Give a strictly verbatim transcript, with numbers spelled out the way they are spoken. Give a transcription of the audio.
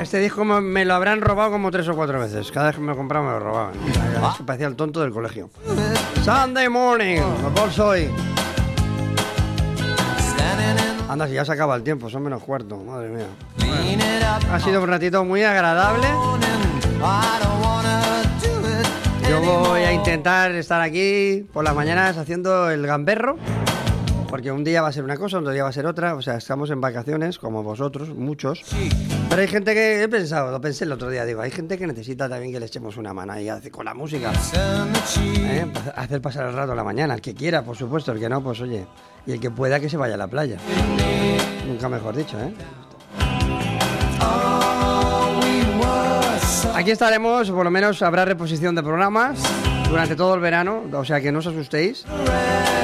Este disco me, me lo habrán robado como tres o cuatro veces. Cada vez que me lo compraba me lo robaban. Es que parecía el tonto del colegio. Sunday morning, Paul Soy. Anda, si ya se acaba el tiempo, son menos cuarto, madre mía. Bueno, ha sido un ratito muy agradable. Yo voy a intentar estar aquí por las mañanas haciendo el gamberro, porque un día va a ser una cosa, otro día va a ser otra. O sea, estamos en vacaciones, como vosotros, muchos. Pero hay gente que, he pensado, lo pensé el otro día, digo, hay gente que necesita también que le echemos una mano ahí con la música. ¿Eh? Hacer pasar el rato a la mañana, el que quiera, por supuesto, el que no, pues oye. Y el que pueda que se vaya a la playa. Nunca mejor dicho, ¿eh? Aquí estaremos, por lo menos habrá reposición de programas durante todo el verano, o sea que no os asustéis.